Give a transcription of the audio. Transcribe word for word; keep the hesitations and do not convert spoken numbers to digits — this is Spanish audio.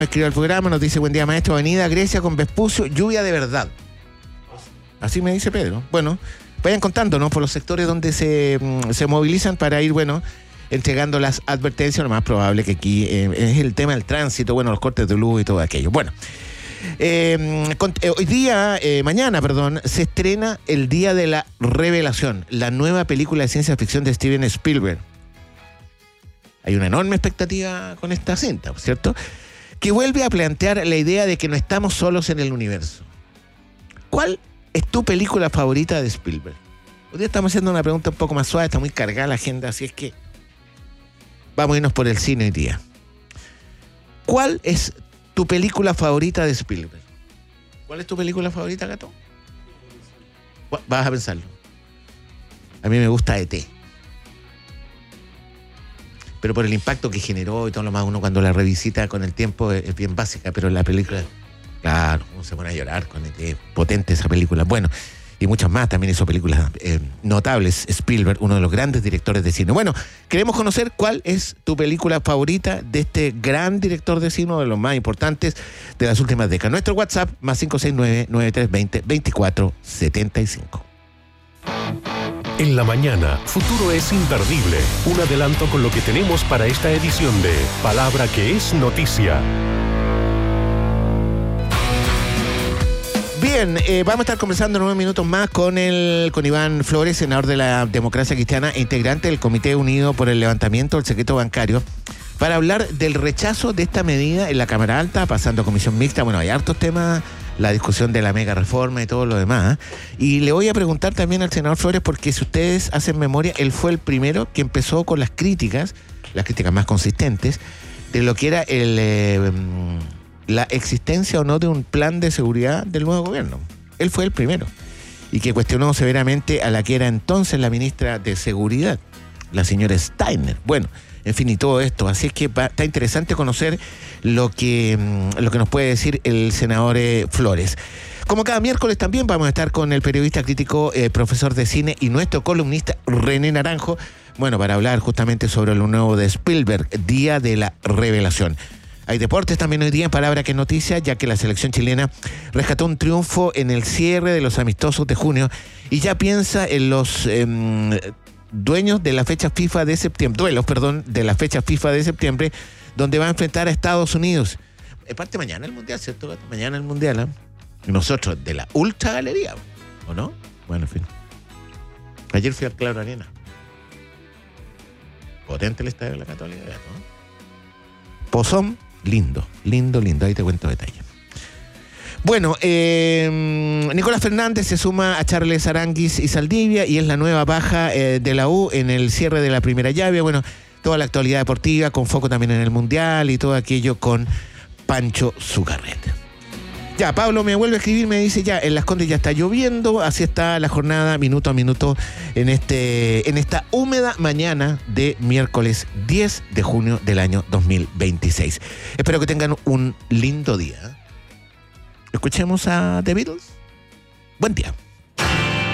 Escribe al programa, nos dice: buen día, maestro. Avenida Grecia con Vespucio, lluvia de verdad. Así me dice Pedro. Bueno, vayan contándonos por los sectores donde se, se movilizan para ir, bueno, entregando las advertencias. Lo más probable que aquí eh, es el tema del tránsito, bueno, los cortes de luz y todo aquello. Bueno, eh, con, eh, hoy día, eh, mañana, perdón, se estrena El Día de la Revelación, la nueva película de ciencia ficción de Steven Spielberg. Hay una enorme expectativa con esta cinta, ¿cierto? Que vuelve a plantear la idea de que no estamos solos en el universo. ¿Cuál es tu película favorita de Spielberg? Hoy día estamos haciendo una pregunta un poco más suave, está muy cargada la agenda, así es que vamos a irnos por el cine hoy día. ¿Cuál es tu película favorita de Spielberg? ¿Cuál es tu película favorita, Gato? Vas a pensarlo. A mí me gusta E T Pero por el impacto que generó y todo lo más, uno cuando la revisita con el tiempo es, es bien básica, pero la película, claro, uno se pone a llorar con E T potente esa película. Bueno, y muchas más, también hizo películas eh, notables. Spielberg, uno de los grandes directores de cine. Bueno, queremos conocer cuál es tu película favorita de este gran director de cine, uno de los más importantes de las últimas décadas. Nuestro WhatsApp, más cinco seis nueve, nueve tres dos cero, veinticuatro setenta y cinco. En la mañana, Futuro es imperdible. Un adelanto con lo que tenemos para esta edición de Palabra que es Noticia. Bien, eh, vamos a estar conversando en unos minutos más con el con Iván Flores, senador de la Democracia Cristiana e integrante del Comité Unido por el Levantamiento del Secreto Bancario, para hablar del rechazo de esta medida en la Cámara Alta, pasando a Comisión Mixta. Bueno, hay hartos temas, la discusión de la mega reforma y todo lo demás. Y le voy a preguntar también al senador Flores, porque si ustedes hacen memoria, él fue el primero que empezó con las críticas, las críticas más consistentes, de lo que era el... Eh, la existencia o no de un plan de seguridad del nuevo gobierno. Él fue el primero. Y que cuestionó severamente a la que era entonces la ministra de Seguridad, la señora Steiner. Bueno, en fin, y todo esto. Así es que va, está interesante conocer lo que, lo que nos puede decir el senador eh, Flores. Como cada miércoles también vamos a estar con el periodista crítico, eh, profesor de cine y nuestro columnista René Naranjo, bueno, para hablar justamente sobre lo nuevo de Spielberg, Día de la Revelación. Hay deportes también hoy día en Palabra que es Noticia, ya que la selección chilena rescató un triunfo en el cierre de los amistosos de junio y ya piensa en los eh, dueños de la fecha FIFA de septiembre, duelos, perdón, de la fecha FIFA de septiembre, donde va a enfrentar a Estados Unidos. Es parte mañana el Mundial, ¿cierto? Mañana el Mundial, ¿eh? Y nosotros de la Ultra Galería, ¿o no? Bueno, en fin. Ayer fui al Claro Arena. Potente el estadio de la Católica, ¿no? Pozón. Lindo, lindo, lindo. Ahí te cuento detalles. Bueno, eh, Nicolás Fernández se suma a Charles Aranguis y Saldivia y es la nueva baja eh, de la U en el cierre de la primera llave. Bueno, toda la actualidad deportiva con foco también en el Mundial y todo aquello con Pancho Zucarreta. Ya, Pablo me vuelve a escribir, me dice ya, en Las Condes ya está lloviendo, así está la jornada minuto a minuto en este en esta húmeda mañana de miércoles diez de junio del año dos mil veintiséis. Espero que tengan un lindo día. Escuchemos a The Beatles. Buen día.